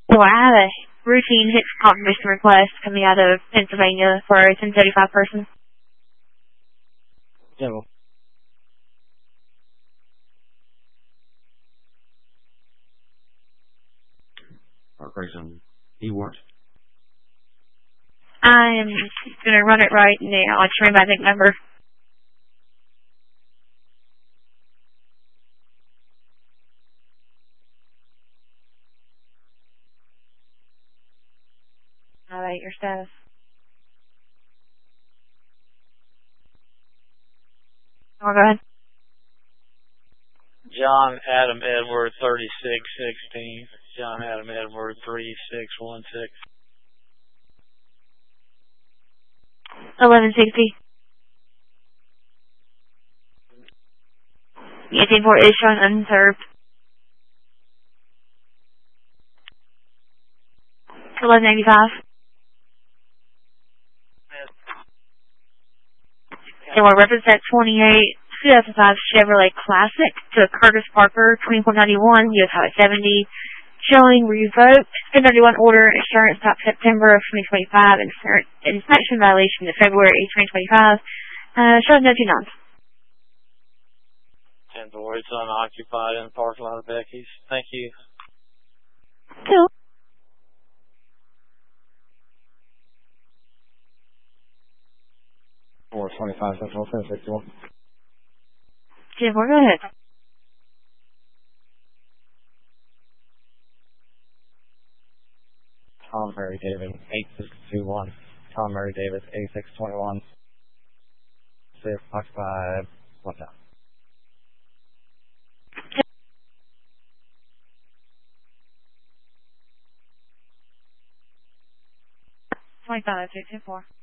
Well, I have a routine HIPS confirmation request coming out of Pennsylvania for a 1035 person. Yeah, well. Grayson, he worked. I'm going to run it right now. I'll try my big number. All right, your status. Oh, go ahead. John Adam Edward 3616. John Adam Edward 3616. 1160. Yeah, 10-4 is showing unserved. 1185. And we'll represent 28 2005 Chevrolet Classic to a Curtis Parker 2491 US Highway 70, showing revoked 1031 order insurance top September of 2025 and inspection violation of February 2025. Showing no 2 nons. 10-4, it's unoccupied in the parking lot of Becky's. Thank you. Cool. Or 25 Central 1061. 10-4, go ahead. Tom Mary David 8621. Tom Mary David 8621. Safe occupied. What's up? $25, 10-4.